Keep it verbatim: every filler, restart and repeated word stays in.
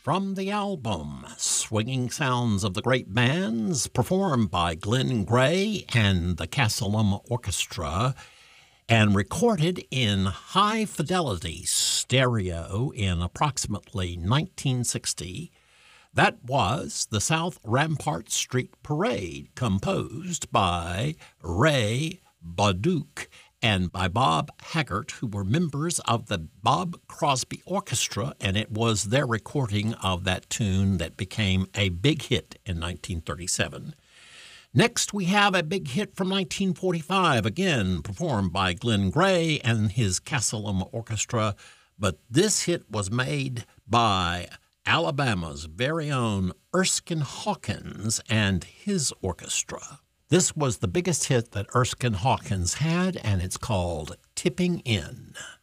from the album Swinging Sounds of the Great Bands, performed by Glenn Gray and the Cassilum Orchestra, and recorded in high fidelity stereo in approximately nineteen sixty. That was the South Rampart Street Parade, composed by Ray Bauduc and by Bob Haggart, who were members of the Bob Crosby Orchestra, and it was their recording of that tune that became a big hit in nineteen thirty-seven. Next, we have a big hit from nineteen forty-five, again performed by Glenn Gray and his Cassilum Orchestra, but this hit was made by Alabama's very own Erskine Hawkins and his orchestra. This was the biggest hit that Erskine Hawkins had, and it's called Tipping In.